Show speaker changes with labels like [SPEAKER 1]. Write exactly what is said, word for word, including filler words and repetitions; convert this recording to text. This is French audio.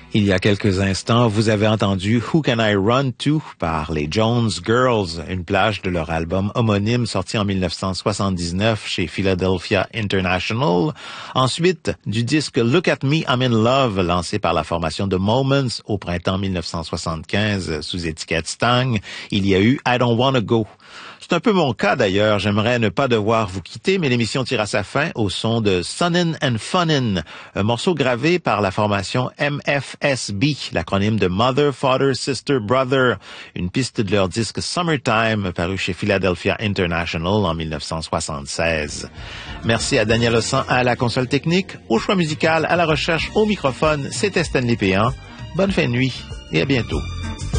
[SPEAKER 1] Il y a quelques instants, vous avez entendu Who Can I Run To par les Jones Girls, une plage de leur album homonyme sorti en dix-neuf cent soixante-dix-neuf chez Philadelphia International. Ensuite, du disque Look at Me, I'm in Love, lancé par la formation The Moments au printemps dix-neuf cent soixante-quinze sous étiquette Stang, il y a eu I Don't Wanna Go. C'est un peu mon cas d'ailleurs, j'aimerais ne pas devoir vous quitter, mais l'émission tire à sa fin au son de Sunnin' and Funnin', un morceau gravé par la formation M F S B, l'acronyme de Mother, Father, Sister, Brother, une piste de leur disque Summertime, paru chez Philadelphia International en dix-neuf cent soixante-seize. Merci à Daniel Ossan à la console technique, au choix musical, à la recherche, au microphone, c'était Stanley Péan. Bonne fin de nuit et à bientôt.